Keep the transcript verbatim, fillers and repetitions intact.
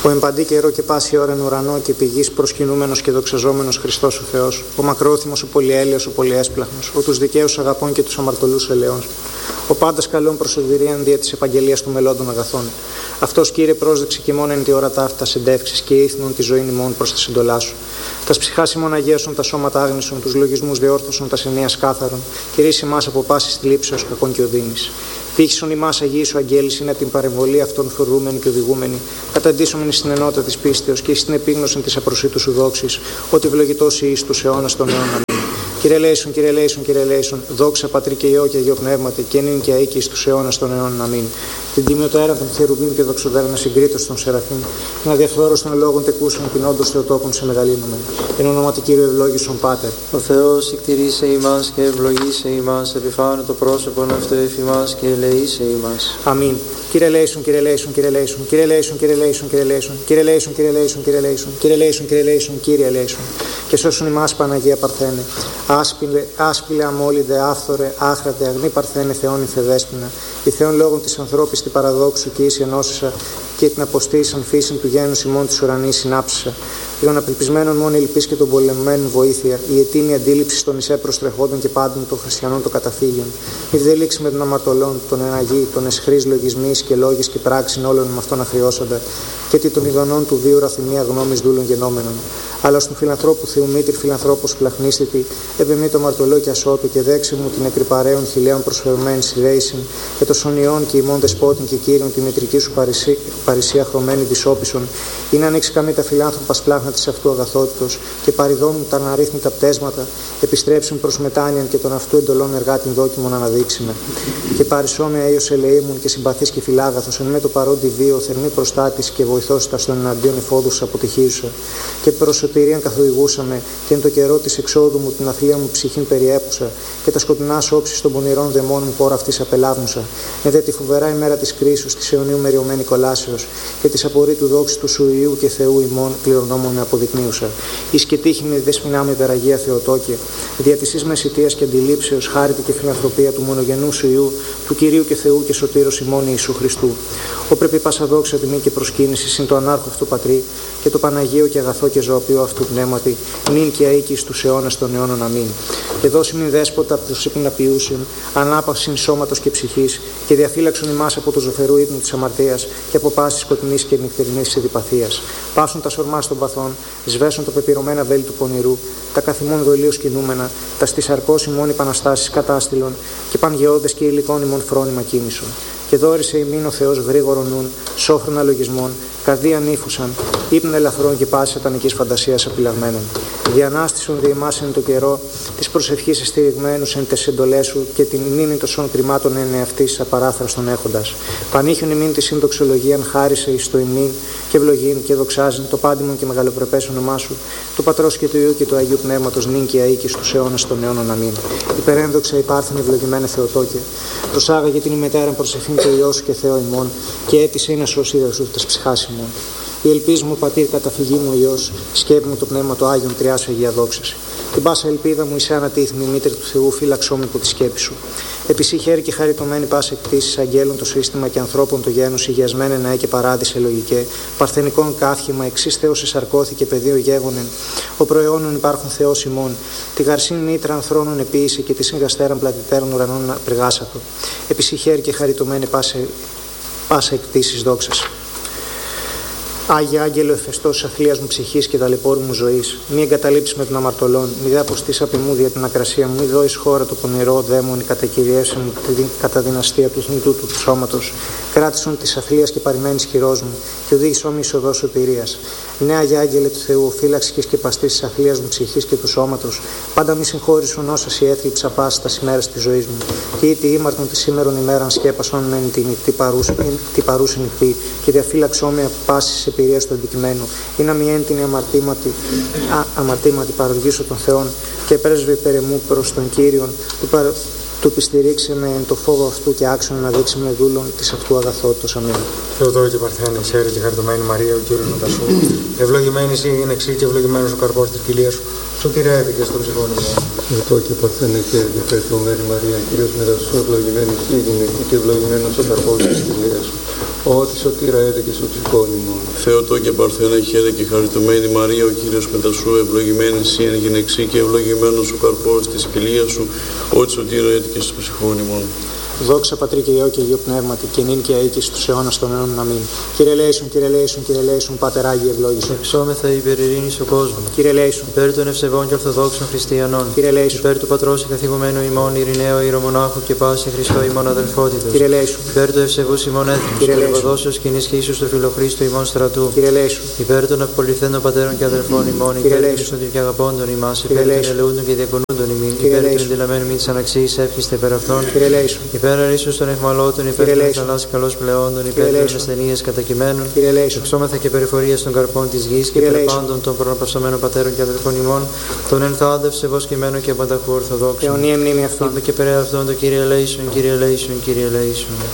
Ο εμπαντή καιρό και πάση ώρα εν ουρανό και πηγής προσκυνούμενος και δοξαζόμενος Χριστός ο Θεός, ο μακρόθυμος, ο πολυέλεος, ο πολυέσπλαχνος, ο τους δικαίους αγαπών και τους αμαρτωλούς ελαιών, ο πάντας καλών προσωτηρίαν δια της επαγγελίας των μελλόντων αγαθών. Αυτός, Κύριε, πρόσδεξε και μόνο εν τη ώρα ταύτα συντεύξεις και ήθνουν τη ζωή ημών προς τα συντολά σου. Τας ψυχάς ημών αγίασον, τα σώματα άγνησον, τους λογισμούς διόρθωσον, τα ενίας κάθαρον, κυρίς ημάς από πάσης θλίψεως κακών και οδύνης. Τύχησον ημάς αγίησου αγγέλης είναι την παρεμβολή αυτών φρουρούμενη και οδηγούμενη, καταντήσομενη στην ενότητα της πίστεως και στην επίγνωση της απροσίτου σου δόξης, ότι ευλογητός εις τους αιώνας των αιώνων. Αμήν. Κύριε Λέησον, Κύριε Λέησον, Κύριε Λέησον, δόξα Πατρί και Υιό και Αγίο Πνεύματι, και νυν και αίκη εις τους αιώνας των αιώνων. Αμήν. Την τίμιο το έραν των χερουβίμ και δοξοδέρνα συγκρίτως των Σεραφείμ, να διαφθόρος των λόγων τεκούσων την όντως Θεοτόκων σε μεγαλύνομεν. Εν ονόματι Κύριου ευλόγησον Πάτερ. Ο Θεός εκτηρήσε ημάς και ευλογήσε ημάς, επιφάνω το πρόσωπον αυτό εφημάς και ελεήσε ημάς. Αμήν. Κύριε Λέησον, Κύριε Λέησον, Κύριε Λέησον, Κύριε Λέησον, Κύριε Λέησον, Κύριε Λέησον, Κύριε Λέησον, Κύριε Λέησον, Κύριε Λέησον, Κύριε Λέησον, Κύριε Λέησον, Κύριε Λέησον, και σώσον ημάς Παναγία Παρθένε. Άσπιλε, άσπιλε αμόλυδε, άφθορε, άχρατε, αγνή Παρθένε, Θεόν η Θεδέσποινα, η Θεόν λόγων της ανθρώπης τη παραδόξου και ίση ενώσισα και την αποστήσαν φύσιν του γένους ημών της ουρανής συνάψισα. Των απελπισμένων μόνο ελπίς και των πολεμμένων βοήθεια, η αιτήμη αντίληψη των εισέ προστρεχόντων και πάντων των χριστιανών των καταφύγιων. Η βδελήξη με των αμαρτωλών, των εναγεί, των εσχρής λογισμής και λόγης και πράξιν όλων με αυτόν αχριώσαντα, και τι των ειδονών του βίου ραθυμία γνώμης δούλων γενόμενων. Αλλά στον φιλανθρώπου Θεού μήτρη φιλανθρώπος φλαχνίστητη, επεμή το μαρτωλό και ασώτου, και δέξε μου την εκρυπαραίων χιλέων προσφερμένη σιλέησιν, και το σονιών και ημών δεσπότην και κύριον τη μητρική σου παρησία, παρησία χρωμένη τη όπισον, ή να ανοίξει καμή τα φιλάνθρωπα σπλάχνα τη αυτού αγαθότητος, και παριδώνουν τα αναρρύθμιτα πτέσματα, επιστρέψουν προς μετάνοιαν και των αυτού εντολών εργάτην δόκιμων αναδείξιμε. Και παρισόμια έιος ελεήμουν και συμπαθής και φιλάγαθος, εν με το παρόντι βίο, θερμή προστάτης και βοηθός τα στον εναντίον εφόδους αποτυχίουσα. Και προσωτηρίαν καθοδηγούσαμε, και εν το καιρό της εξόδου μου την αθλία μου ψυχήν περιέπουσα, και τα σκοτεινά όψεις των πονηρών δαιμόνων πόρα αυτής απελάβνουσα. Με δε τη φοβερά ημέρα της κρίσεως, της αιωνίου μεριωμένη κολάσεως, και της απορρίτου δόξης του σου Υιού και Θεού ημών κληρονόμων με αποδεικνύουσα. Εις και τύχη με δεσποινά με υπεραγία Θεοτόκε, δια της εις μεσητείας και αντιλήψεως, χάρητη και φιλανθρωπία του μονογενού σου Υιού, του Κυρίου και Θεού και σωτήρος ημών Ιησού Χριστού. Ω πρέπει πάσα δόξα τιμή και προσκύνηση συν το ανάρχο αυτού Πατρί, και το Παναγίο και αγαθό και ζωοποιό αυτού πνεύματι, νυν και αίκη στους αιώνας των αιώνων. Αμήν. Και δώσει μην δέσποτα τους υπναποιούσιν, ανάπαυσιν σώματος και ψυχής, και διαφύλαξον ημάς από το ζωφερού ύπνου της αμαρτίας και από πάσης σκοτεινής και νυχτερινής ειδιπαθίας. Πάσουν τα σορμά των παθών, σβέσουν το πεπειρωμένα βέλη του πονηρού, τα καθημών δολίως κινούμενα, τα στις αρκός ημών υπαναστάσεις κατάστηλων, και πανγεώδες και υλικών ημών φρόνημα κίνησον. Και δόρισε ημίν ο Θεός γρήγορον νουν, σόφρονα λογισμών, καρδίαν ύφουσαν, ύπνων ελαφρών και πάση σατανικής φαντασίας απειλαγμένων. Διανάστησον δι' εμάς εν το καιρό, της προσευχής εστηριγμένους εν τες εντολές σου, και την μνήμη των σών κρυμάτων εν εαυτής απαράθραστον έχοντας. Πανήχιον ημίν τη συντοξολογίαν χάρισε εις το ημίν, και ευλογήν και δοξάζειν το πάντιμον και μεγαλοπρεπές όνομά σου, του Πατρός και του Υιού και του Αγίου Πνεύματος νυν και αίκη στους αιώνας των αιώνων. Αμήν. Υπερένδοξα υπάρχον ευλογημένε Θεοτόκε, προσάγαγε την ημετέραν προσευχήν του Υιό σου και Θεό ημών, και έτησε να σώσει δεσού τας ψυχάς ημών. Η ελπίς μου, Πατήρ, καταφυγή μου ο Υιός, σκέπη μου το πνεύμα το Άγιον τριάσου Αγία δόξαση. Την πάσα ελπίδα μου, είσαι ανατίθμη, μήτρη του Θεού, φύλαξό με από τη σκέπη σου. Επισή χέρι και χαριτωμένη πάσα εκτίσεις, αγγέλων το σύστημα και ανθρώπων το γένος, υγιασμένε ναέ και παράδεισε λογικέ, παρθενικών κάθχημα, εξής Θεός εσαρκώθηκε, πεδίο γέγονεν. Ο προαιώνων υπάρχουν Θεός ημών. Τη γαρσήν μήτρα ανθρώπων επίησε, και τη συγκαστέραν πλατητέρων ουρανών πριγάσατο. Επισή χέρι και χαριτωμένη πάσα, πάσα εκτίσεις δόξας. Άγιε Άγγελο εφεστός της αθλίας μου ψυχής και ταλαιπώρου μου ζωής, μη εγκαταλείψεις με των αμαρτωλών, μη δε αποστείς απ' εμού δια την ακρασία μου, μη δώσεις χώρα το πονηρό δαίμονι κατακυριεύσε μου κατά δυναστεία του θνητού του σώματος, κράτησον της αθλίας και παρημένης χειρός μου, και οδήγησό με εις οδό σωτηρίας. Ναι, Άγιε Άγγελε του Θεού, φύλαξη και σκεπαστής της αθλίας μου ψυχής και του σώματος, πάντα μη συγχώρησον όσα η έθλιψα πάση τα ημέρας της ζωής μου, και ήτι ήμαρτον τη σήμερον ημέραν σκέπασον μεν τη νυχτή παρούση νυχτή, και διαφύλαξό με πάσης εμπειρίας του αντικειμένου, ή να μη έντυνη αμαρτήματι, α, αμαρτήματι παροργήσω των Θεών, και πρέσβε περαιμού προς τον Κύριον, του, παρ, του πιστηρίξε με εν το φόβο αυτού και άξονα να δείξει με δούλων της αυτού αγαθότητος. Αμήν. Θεοδόρη και Παρθένη, χαίρε και χαριτωμένη Μαρία, ο Κύριος μετά σου. Ευλογημένη εσύ είναι εξή και ευλογημένος ο καρπός της κοιλίας σου. Σωτήρα έδικες των ψυχών ημών. Ερωτώ και Παρθένε και ευχαριστούμενη Μαρία, Κύριος μετά σου ευλογημένη στη γυναική και ευλογημένος ο καρπός της κοιλίας σου. Ότι σωτήρα έδικες των ψυχών ημών. Θεοτό και Παρθένε χαίρε και χαριτωμένη Μαρία, ο Κύριος μετά σου ευλογημένη εσύ εν γυναιξή και ευλογημένος ο καρπός της κοιλίας σου. Ότι σωτήρα έδικες των ψυχών ημών. Δόξα Πατρί και Υιό και Υιού Πνεύματι, και νυν και αίκη στους αιώνας των αιώνων. Αμήν. Κύριε Λέησον, Κύριε Λέησον, Κύριε Λέησον, Πάτερ Άγιε ευλόγησον. Εξόμεθα υπέρ ειρήνης ο κόσμος. Κύριε Λέησον, Υπέρ των ευσεβών και ορθοδόξων χριστιανών. Κύριε Λέησον, Υπέρ του πατρός και καθηγουμένου ημών Ειρηναίου Ιερομονάχου και πάση Χριστό ημών αδελφότητος. Κύριε Λέησον, Υπέρ του ευσεβούς ημών έθνους. Κύριε Και Λέησον, ευωδόσεως και ενισχύσεως του φιλοχρίστου ημών στρατού. Κύριε Λέησον, Υπέρ των απολυθέντων πατέρων και αδελφών ημών. Κύριε Υπέρ των Λέησον, ίσοντων και αγαπώντων ημάς. Κύριε Υπέρ των Λέησον, ελεούντων και διακονούντων ημίν. Κύριε Υπέρ των Λέησον, εντελαμένων μη της αναξίης εύχεστε υπέρ αυτών. Κύριε Λέησον, Υπέρ αρίσους των εχμαλώτων. Υπέρ Κύριε των Λέησον, θαλάσσης καλώς πλεόντων. Υπέρ Κύριε των Λέησον, ασθενείας κατακειμένων. Κύριε Λέησον, Εξόμεθα και περιφορίας των καρπών της γης και Κύριε υπέρ Λέησον, πάντων των προναπαυσαμένων πατέρων και αδελφών ημών, των ενθάδευσε βοσκημένων και πανταχού ορθοδόξων. αιωνία μνήμη αυτών. Είπε και περί αυτών το Κύριε Λέησον, Κύριε Λέησον, Κύριε Λέησον.